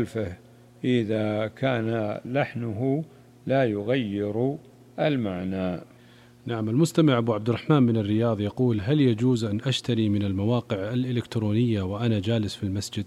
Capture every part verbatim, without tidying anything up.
خلفه إذا كان لحنه لا يغير المعنى. نعم. المستمع أبو عبد الرحمن من الرياض يقول: هل يجوز أن أشتري من المواقع الإلكترونية وأنا جالس في المسجد؟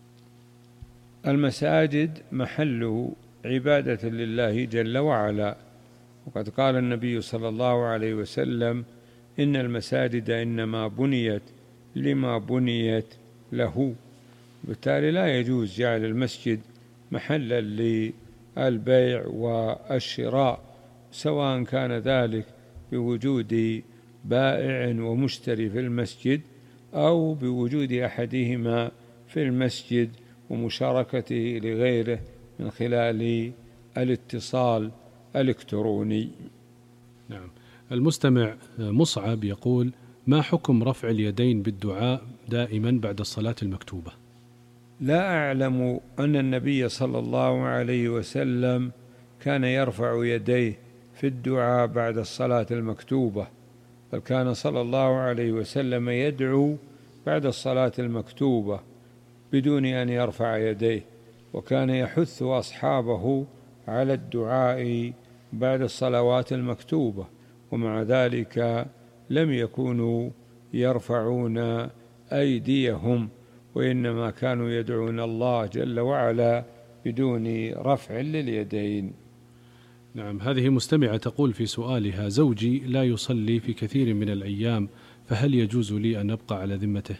المساجد محل عبادة لله جل وعلا، وقد قال النبي صلى الله عليه وسلم: إن المساجد إنما بنيت لما بنيت له. بالتالي لا يجوز جعل المسجد محلا للبيع والشراء، سواء كان ذلك بوجود بائع ومشتري في المسجد أو بوجود أحدهما في المسجد ومشاركته لغيره من خلال الاتصال الإلكتروني. نعم. المستمع مصعب يقول: ما حكم رفع اليدين بالدعاء دائما بعد الصلاة المكتوبة؟ لا أعلم أن النبي صلى الله عليه وسلم كان يرفع يديه في الدعاء بعد الصلاة المكتوبة، بل كان صلى الله عليه وسلم يدعو بعد الصلاة المكتوبة بدون أن يرفع يديه، وكان يحث أصحابه على الدعاء بعد الصلوات المكتوبة، ومع ذلك لم يكونوا يرفعون أيديهم، وإنما كانوا يدعون الله جل وعلا بدون رفع لليدين. نعم. هذه مستمعة تقول في سؤالها: زوجي لا يصلي في كثير من الأيام، فهل يجوز لي أن أبقى على ذمته؟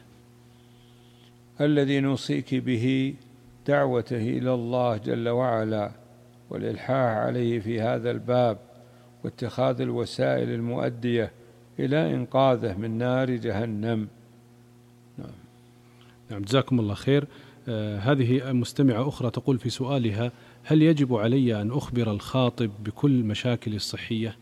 الذي نوصيك به دعوته إلى الله جل وعلا والإلحاح عليه في هذا الباب، واتخاذ الوسائل المؤدية إلى إنقاذه من نار جهنم. نعم. نعم. جزاكم الله خير. آه هذه مستمعة أخرى تقول في سؤالها: هل يجب علي أن أخبر الخاطب بكل مشاكل الصحية؟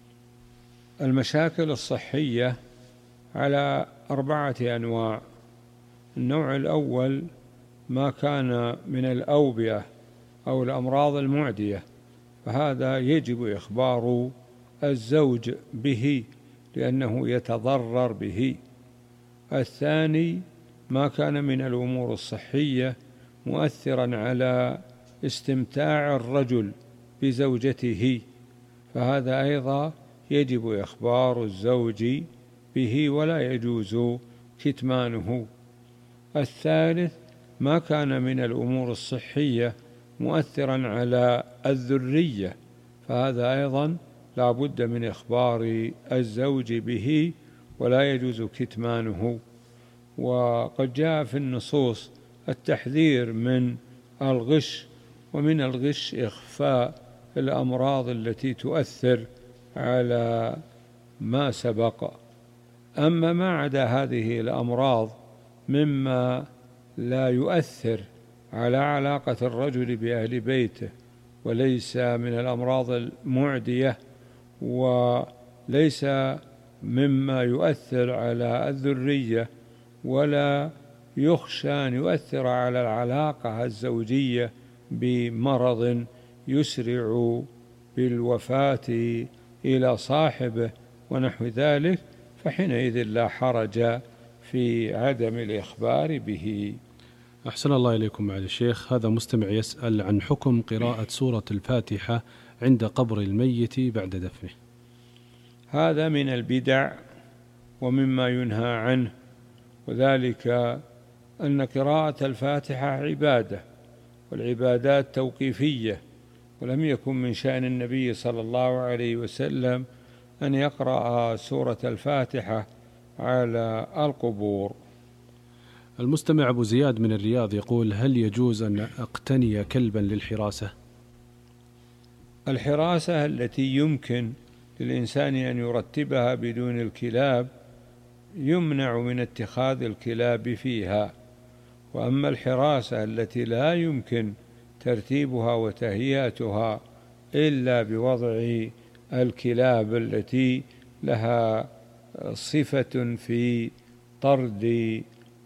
المشاكل الصحية على أربعة أنواع. النوع الأول ما كان من الأوبئة أو الأمراض المعدية، فهذا يجب إخبار الزوج به لأنه يتضرر به. الثاني ما كان من الأمور الصحية مؤثرا على استمتاع الرجل بزوجته، فهذا أيضا يجب إخبار الزوج به ولا يجوز كتمانه. الثالث ما كان من الأمور الصحية مؤثرا على الذرية، فهذا أيضا لا بد من إخبار الزوج به ولا يجوز كتمانه. وقد جاء في النصوص التحذير من الغش، ومن الغش إخفاء الأمراض التي تؤثر على ما سبق. أما ما عدا هذه الأمراض مما لا يؤثر على علاقة الرجل بأهل بيته، وليس من الأمراض المعدية، وليس مما يؤثر على الذرية، ولا يخشى أن يؤثر على العلاقة الزوجية بمرض يسرع بالوفاة إلى صاحبه ونحو ذلك، فحينئذ لا حرج في عدم الإخبار به. أحسن الله إليكم معالي الشيخ. هذا مستمع يسأل عن حكم قراءة سورة الفاتحة عند قبر الميت بعد دفنه. هذا من البدع ومما ينهى عنه، وذلك أن قراءة الفاتحة عبادة، والعبادات توقيفية، ولم يكن من شأن النبي صلى الله عليه وسلم أن يقرأ سورة الفاتحة على القبور. المستمع أبو زياد من الرياض يقول: هل يجوز أن أقتني كلبا للحراسة؟ الحراسة التي يمكن للإنسان أن يرتبها بدون الكلاب يمنع من اتخاذ الكلاب فيها، وأما الحراسة التي لا يمكن ترتيبها وتهيئتها إلا بوضع الكلاب التي لها صفة في طرد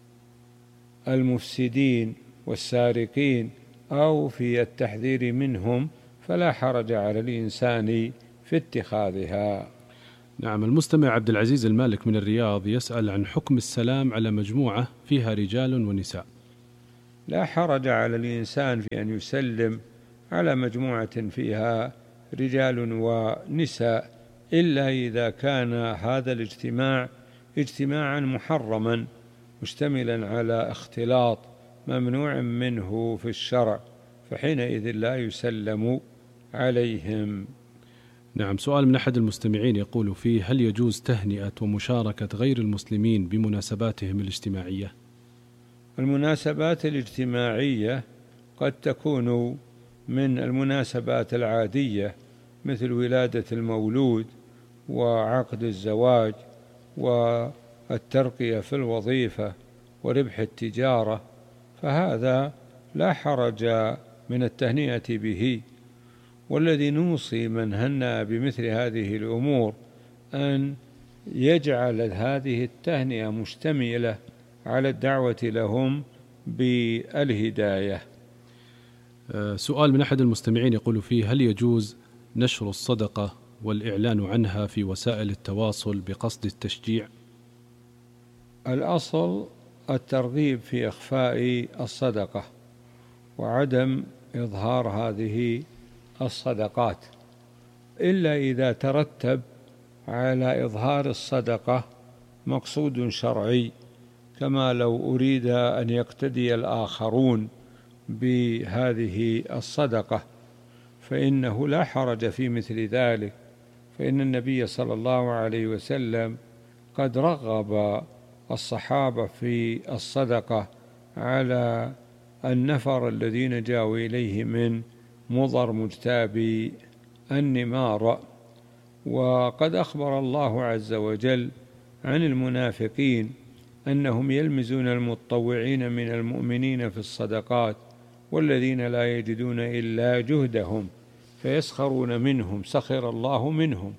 المفسدين والسارقين أو في التحذير منهم، فلا حرج على الإنسان في اتخاذها. نعم. المستمع عبد العزيز المالك من الرياض يسأل عن حكم السلام على مجموعة فيها رجال ونساء. لا حرج على الإنسان في أن يسلم على مجموعة فيها رجال ونساء، إلا إذا كان هذا الاجتماع اجتماعا محرما مشتملا على اختلاط ممنوع منه في الشرع، فحينئذ لا يسلم عليهم. نعم. سؤال من أحد المستمعين يقول فيه: هل يجوز تهنئة ومشاركة غير المسلمين بمناسباتهم الاجتماعية؟ المناسبات الاجتماعية قد تكون من المناسبات العادية مثل ولادة المولود وعقد الزواج والترقية في الوظيفة وربح التجارة، فهذا لا حرج من التهنئة به. والذي نوصي من هنأ بمثل هذه الأمور أن يجعل هذه التهنئة مشتملة على الدعوة لهم بالهداية. سؤال من أحد المستمعين يقول فيه: هل يجوز نشر الصدقة والإعلان عنها في وسائل التواصل بقصد التشجيع؟ الأصل الترغيب في إخفاء الصدقة وعدم إظهار هذه الصدقات، إلا إذا ترتب على إظهار الصدقة مقصود شرعي، كما لو أريد أن يقتدي الآخرون بهذه الصدقة فإنه لا حرج في مثل ذلك، فإن النبي صلى الله عليه وسلم قد رغب الصحابة في الصدقة على النفر الذين جاءوا إليه من مضر مجتاب النمار. وقد أخبر الله عز وجل عن المنافقين أنهم يلمزون المتطوعين من المؤمنين في الصدقات والذين لا يجدون إلا جهدهم فيسخرون منهم سخر الله منهم.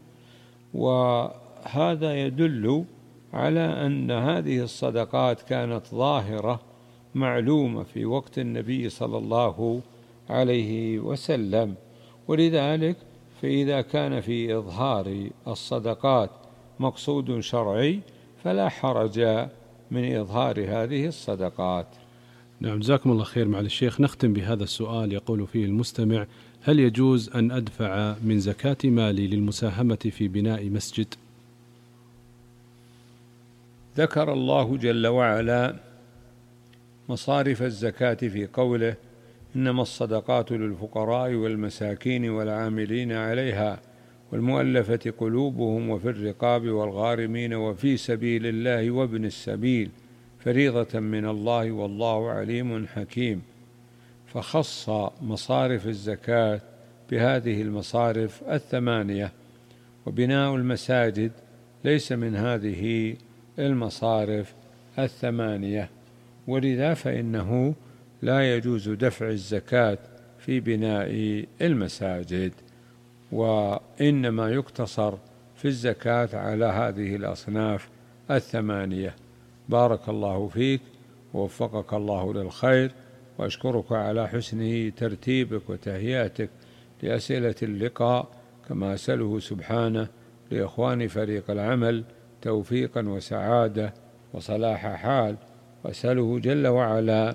وهذا يدل على أن هذه الصدقات كانت ظاهرة معلومة في وقت النبي صلى الله عليه وسلم، ولذلك فإذا كان في إظهار الصدقات مقصود شرعي فلا حرج من إظهار هذه الصدقات. نعم، جزاكم الله خير. مع الشيخ نختم بهذا السؤال يقول فيه المستمع: هل يجوز أن أدفع من زكاة مالي للمساهمة في بناء مسجد؟ ذكر الله جل وعلا مصارف الزكاة في قوله: إنما الصدقات للفقراء والمساكين والعاملين عليها والمؤلفة قلوبهم وفي الرقاب والغارمين وفي سبيل الله وابن السبيل فريضة من الله والله عليم حكيم. فخص مصارف الزكاة بهذه المصارف الثمانية، وبناء المساجد ليس من هذه المصارف الثمانية، ولذا فإنه لا يجوز دفع الزكاة في بناء المساجد، وإنما يقتصر في الزكاة على هذه الأصناف الثمانية. بارك الله فيك ووفقك الله للخير، وأشكرك على حسن ترتيبك وتهيئتك لأسئلة اللقاء، كما أسأله سبحانه لإخوان فريق العمل توفيقا وسعادة وصلاح حال، وأسأله جل وعلا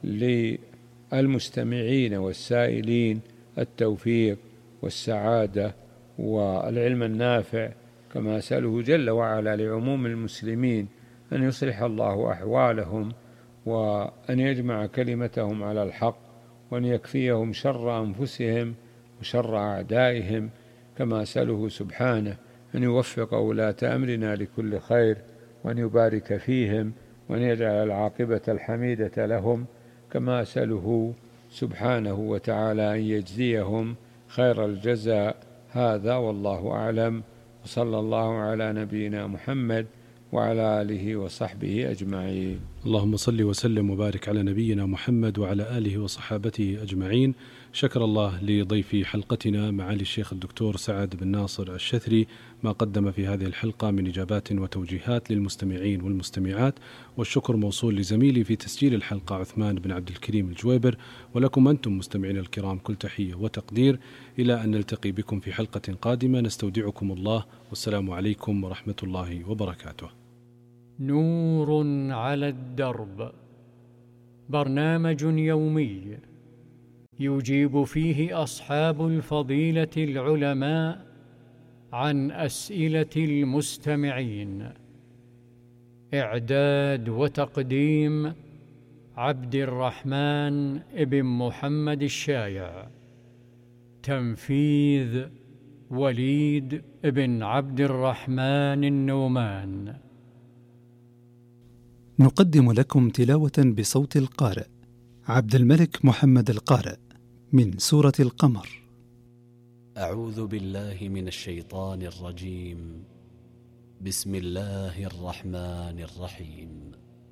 للمستمعين والسائلين التوفيق والسعادة والعلم النافع، كما أسأله جل وعلا لعموم المسلمين أن يصلح الله أحوالهم وأن يجمع كلمتهم على الحق، وأن يكفيهم شر أنفسهم وشر أعدائهم، كما أسأله سبحانه أن يوفق ولاة أمرنا لكل خير، وأن يبارك فيهم، وأن يجعل العاقبة الحميدة لهم، كما أسأله سبحانه وتعالى أن يجزيهم خير الجزاء. هذا والله أعلم، وصلى الله على نبينا محمد وعلى آله وصحبه أجمعين. اللهم صل وسلم وبارك على نبينا محمد وعلى آله وصحابته أجمعين. شكر الله لضيف حلقتنا معالي الشيخ الدكتور سعد بن ناصر الشثري ما قدم في هذه الحلقة من إجابات وتوجيهات للمستمعين والمستمعات، والشكر موصول لزميلي في تسجيل الحلقة عثمان بن عبد الكريم الجويبر، ولكم أنتم مستمعين الكرام كل تحية وتقدير، إلى أن نلتقي بكم في حلقة قادمة. نستودعكم الله، والسلام عليكم ورحمة الله وبركاته. نور على الدرب برنامج يومي يجيب فيه أصحاب الفضيلة العلماء عن أسئلة المستمعين. إعداد وتقديم عبد الرحمن بن محمد الشايع. تنفيذ وليد بن عبد الرحمن النومان. نقدم لكم تلاوة بصوت القارئ عبد الملك محمد القارئ من سورة القمر. أعوذ بالله من الشيطان الرجيم. بسم الله الرحمن الرحيم.